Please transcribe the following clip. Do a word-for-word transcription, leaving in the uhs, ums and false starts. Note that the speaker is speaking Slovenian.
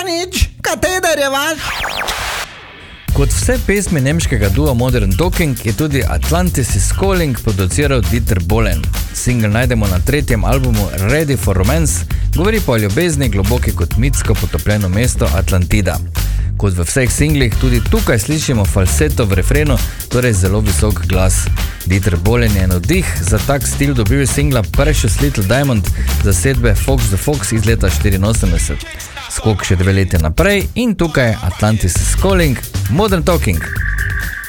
nič, kateder je vaš? Kot vse pesmi nemškega dua Modern Talking je tudi Atlantis is Calling produciral Dieter Bohlen. Single najdemo na tretjem albumu Ready for Romance, govori pa o ljubezni globoki kot mitsko potopljeno mesto Atlantida. Kot v vseh singlih, tudi tukaj slišimo falseto v refrenu, torej zelo visok glas. Dieter Bohlen je navdih za tak stil dobil iz singla Precious Little Diamond zasedbe Fox the Fox iz leta štiriinosemdeset. Skok še dve leti naprej in tukaj Atlantis is Calling, Modern Talking.